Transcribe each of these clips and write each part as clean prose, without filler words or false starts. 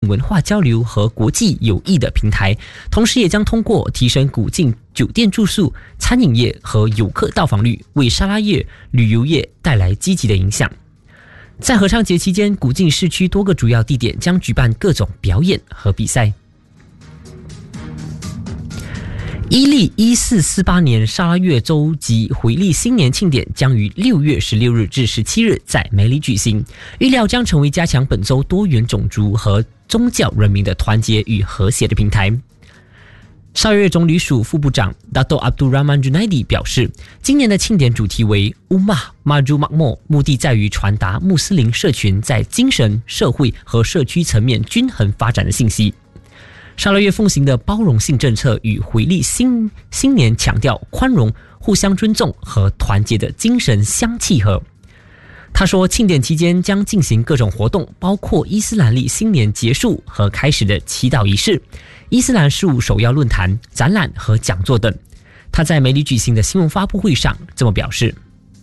文化交流和国际友谊的平台，同时也将通过提升古晋酒店住宿、餐饮业和游客到访率，为沙拉越旅游业带来积极的影响。在合唱节期间，古晋市区多个主要地点将举办各种表演和比赛。伊利1448年沙拉越州及回历新年庆典将于6月16日至17日在梅里举行，预料将成为加强本州多元种族和宗教人民的团结与和谐的平台。沙拉越总旅署副部长 Dato' Abdul Rahman Junaidi 表示，今年的庆典主题为 Ummah Maju Makmur， 目的在于传达穆斯林社群在精神、社会和社区层面均衡发展的信息。沙拉越奉行的包容性政策与回历新年强调宽容、互相尊重和团结的精神相契合。他说，庆典期间将进行各种活动，包括伊斯兰历新年结束和开始的祈祷仪式、伊斯兰事务首要论坛、展览和讲座等。他在梅里举行的新闻发布会上这么表示。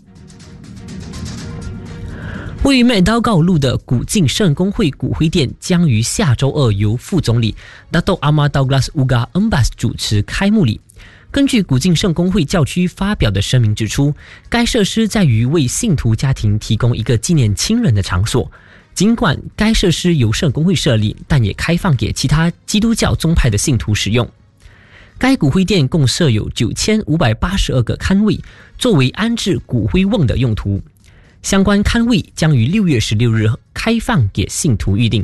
位于麦刀高路的古晋圣公会骨灰殿将于下周二由副总理 Dato' Ahmad Douglas Uga Embas 主持开幕礼。根据古晋圣公会教区发表的声明指出，该设施在于为信徒家庭提供一个纪念亲人的场所。尽管该设施由圣公会设立，但也开放给其他基督教宗派的信徒使用。该骨灰殿共设有9582个龛位，作为安置骨灰瓮的用途。相关龛位将于6月16日开放给信徒预定。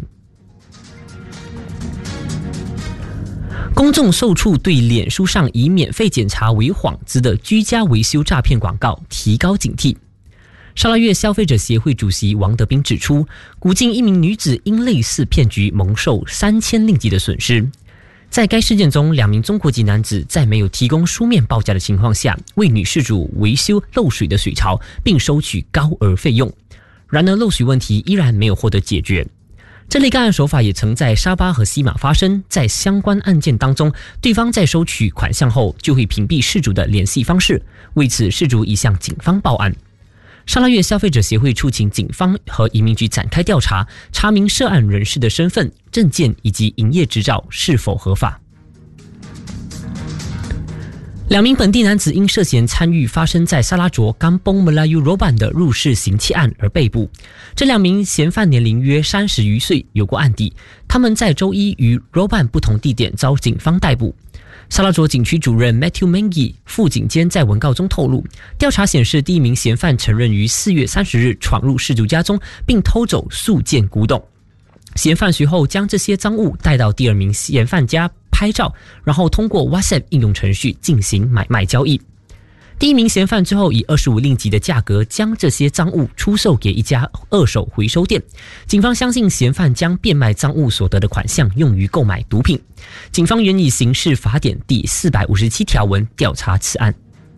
公众售出对脸书上以免费检查为幌子的居家维修诈骗广告提高警惕。沙拉越消费者协会主席王德斌指出，古晋一名女子因类似骗局蒙受3000令吉的损失。在该事件中，2名中国籍男子在没有提供书面报价的情况下，为女事主维修漏水的水槽，并收取高额费用。然而，漏水问题依然没有获得解决。这类干案手法也曾在沙巴和西马发生。在相关案件当中，对方在收取款项后就会屏蔽事主的联系方式，为此事主已向警方报案。沙拉越消费者协会促请警方和移民局展开调查，查明涉案人士的身份、证件以及营业执照是否合法。2名本地男子因涉嫌参与发生在沙拉卓Kampung Melayu Roban 的入室行窃案而被捕。这2名嫌犯年龄约30余岁，有过案底。他们在周一于 Roban 不同地点遭警方逮捕。沙拉卓警区主任 Matthew Mengi 副警监在文告中透露，调查显示第1名嫌犯承认于4月30日闯入事主家中，并偷走数件古董。嫌犯随后将这些赃物带到第2名嫌犯家拍照，然后通过 WhatsApp 应用程序进行买卖交易。第1名嫌犯之后以25令吉的价格将这些赃物出售给一家二手回收店。警方相信嫌犯将变卖赃物所得的款项用于购买毒品。警方原以刑事法典第457条文调查此案。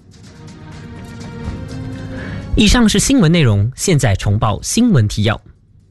以上是新闻内容，现在重报新闻提要。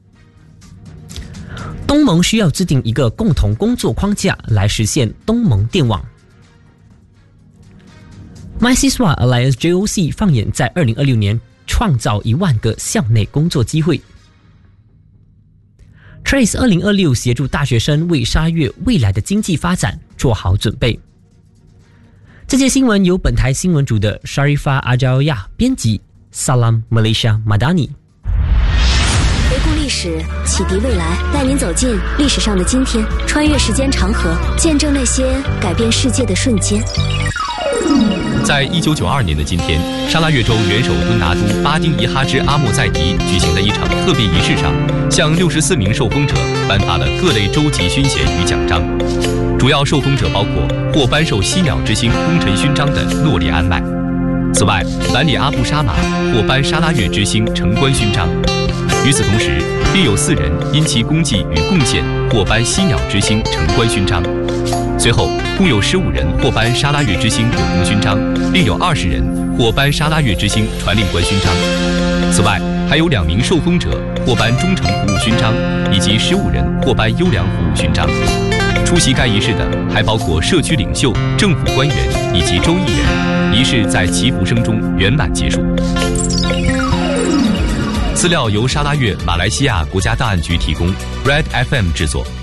东盟需要制定一个共同工作框架来实现东盟电网。MySiswa Alliance JOC 放眼在2026年创造1万个校内工作机会。Trace 2026协助大学生为沙拉越未来的经济发展做好准备。这节新闻由本台新闻组的 Sharifah Ajalya 编辑 Salam Malaysia Madani。 回顾历史，启迪未来，带您走进历史上的今天，穿越时间长河，见证那些改变世界的瞬间。 在1992年的今天，沙拉越州元首敦达都巴丁伊哈之阿莫在迪举行的一场特别仪式上，向64名受封者颁发了各类州级勋衔与奖章。主要受封者包括获颁授犀鸟之星功臣勋章的诺里安迈。此外，兰里阿布沙马获颁沙拉越之星城关勋章。与此同时，另有4人因其功绩与贡献获颁犀鸟之星城关勋章。随后，共有15人获颁沙拉越之星有功勋章，另有20人获颁沙拉越之星传令官勋章。此外，还有2名受封者获颁忠诚服务勋章，以及15人获颁优良服务勋章。出席该仪式的还包括社区领袖、政府官员以及州议员。仪式在祈福声中圆满结束。资料由沙拉越马来西亚国家档案局提供 ，Red FM 制作。